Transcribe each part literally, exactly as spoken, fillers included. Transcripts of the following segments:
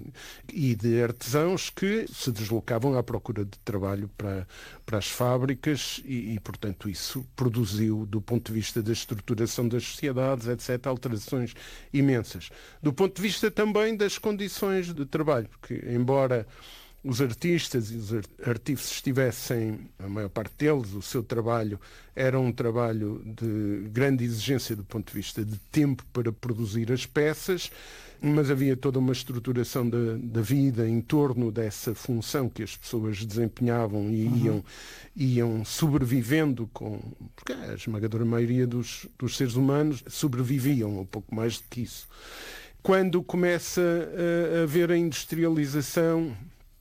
e de artesãos que se deslocavam à procura de trabalho para, para as fábricas e, e, portanto, isso produziu, do ponto de vista da estruturação das sociedades, etcétera, alterações imensas. Do ponto de vista também das condições de trabalho, porque, embora os artistas e os artífices tivessem, a maior parte deles, o seu trabalho era um trabalho de grande exigência do ponto de vista de tempo para produzir as peças, mas havia toda uma estruturação da, da vida em torno dessa função que as pessoas desempenhavam e uhum. iam, iam sobrevivendo com... Porque a esmagadora maioria dos, dos seres humanos sobreviviam, um pouco mais do que isso. Quando começa a haver a industrialização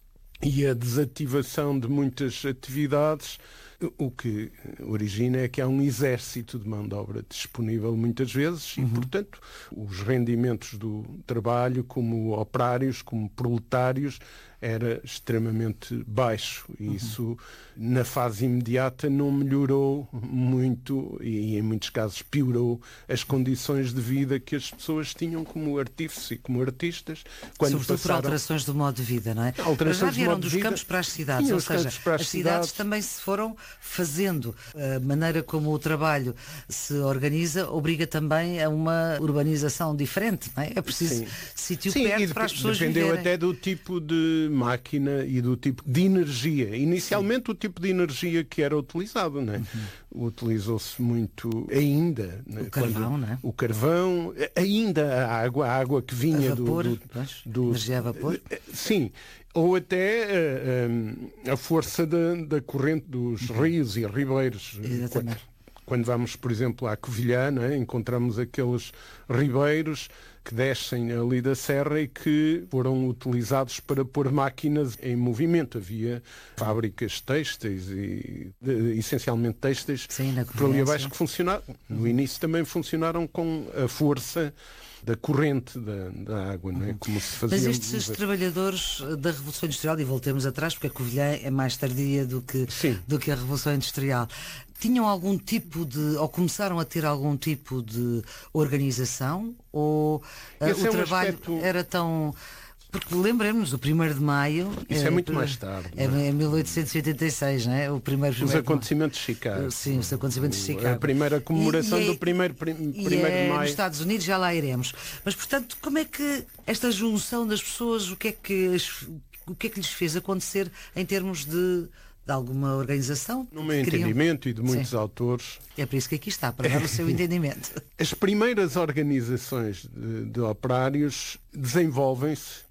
e a desativação de muitas atividades, o que origina é que há um exército de mão de obra disponível muitas vezes e, uhum. portanto, os rendimentos do trabalho como operários, como proletários, era extremamente baixo. E uhum. isso, na fase imediata, não melhorou muito e, em muitos casos, piorou as condições de vida que as pessoas tinham como artífices e como artistas. Quando Sobretudo passaram... por alterações do modo de vida, não é? Alterações já vieram do modo dos de vida... campos para as cidades, Sim, ou os seja, campos para as, as cidades... cidades também se foram fazendo. A maneira como o trabalho se organiza obriga também a uma urbanização diferente, não é? É preciso Sim. sítio Sim, perto e para as pessoas dependeu viverem. até do tipo de máquina e do tipo de energia. Inicialmente Sim. o tipo de energia que era utilizado, não é? Uhum. Utilizou-se muito ainda. O carvão, não é? O carvão, ainda a água, a água que vinha a vapor, do, do, do... Energia a vapor? Sim. Ou até a, a, a força da, da corrente dos uhum. rios e ribeiros. Exatamente. Quando, quando vamos, por exemplo, à Covilhã, não é? Encontramos aqueles ribeiros que descem ali da serra e que foram utilizados para pôr máquinas em movimento. Havia fábricas têxteis, e, de, essencialmente têxteis, por ali abaixo que funcionaram. No início também funcionaram com a força da corrente da, da água, não é? Como se fazia. Mas estes trabalhadores da Revolução Industrial, e voltemos atrás, porque a Covilhã é mais tardia do que, do que a Revolução Industrial, tinham algum tipo de, ou começaram a ter algum tipo de organização, ou uh, o é um trabalho aspecto... era tão... Porque lembremos, o primeiro de maio... Isso é, é muito mais tarde. É em mil oitocentos e oitenta e seis, não é? O primeiro, os primeiro acontecimentos de Chicago. Sim, os acontecimentos de Chicago. A primeira comemoração e, e é, do primeiro, prim, e primeiro é, de maio. Nos Estados Unidos já lá iremos. Mas, portanto, como é que esta junção das pessoas, o que é que, o que, é que lhes fez acontecer em termos de... de alguma organização? No meu queriam... entendimento e de muitos Sim. autores... É por isso que aqui está, para dar o seu entendimento. As primeiras organizações de, de operários desenvolvem-se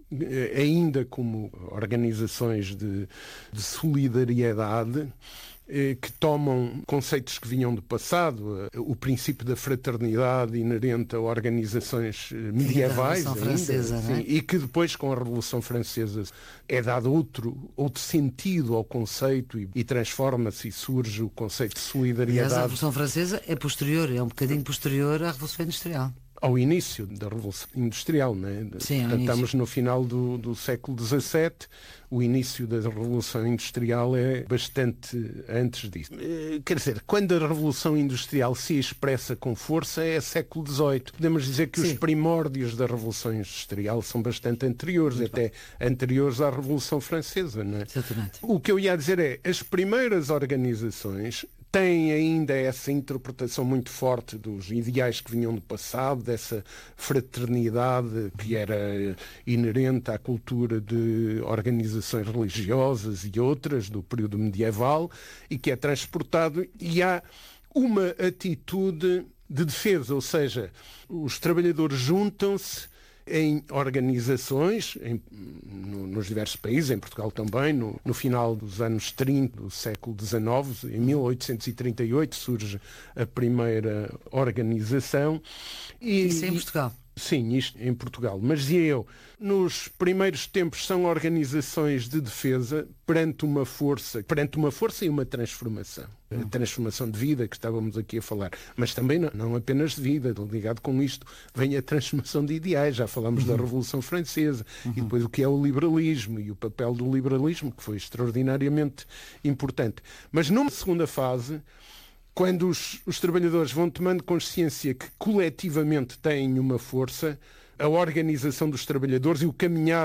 ainda como organizações de, de solidariedade, que tomam conceitos que vinham do passado, o princípio da fraternidade inerente a organizações medievais, sim, a Revolução ainda, Francesa, sim, não é? E que depois com a Revolução Francesa é dado outro, outro sentido ao conceito e, e transforma-se e surge o conceito de solidariedade. Aliás, a Revolução Francesa é posterior, é um bocadinho posterior à Revolução Industrial. Ao início da Revolução Industrial, não é? Sim, Portanto, estamos no final do, do século dezassete, o início da Revolução Industrial é bastante antes disso. Quer dizer, quando a Revolução Industrial se expressa com força é século dezoito. Podemos dizer que Sim. os primórdios da Revolução Industrial são bastante anteriores, Muito até bom. anteriores à Revolução Francesa, não é? Exatamente. O que eu ia dizer é, as primeiras organizações têm ainda essa interpretação muito forte dos ideais que vinham do passado, dessa fraternidade que era inerente à cultura de organizações religiosas e outras do período medieval e que é transportado, e há uma atitude de defesa, ou seja, os trabalhadores juntam-se em organizações, em, no, nos diversos países, em Portugal também, no, no final dos anos trinta do século dezenove, em mil oitocentos e trinta e oito, surge a primeira organização. E, Isso é em Portugal? Sim, isto em Portugal. Mas dizia eu, nos primeiros tempos são organizações de defesa perante uma força, perante uma força e uma transformação. A transformação de vida que estávamos aqui a falar. Mas também não, não apenas de vida, ligado com isto, vem a transformação de ideais. Já falámos uhum. da Revolução Francesa uhum. e depois o que é o liberalismo e o papel do liberalismo, que foi extraordinariamente importante. Mas numa segunda fase, quando os, os trabalhadores vão tomando consciência que coletivamente têm uma força, a organização dos trabalhadores e o caminhar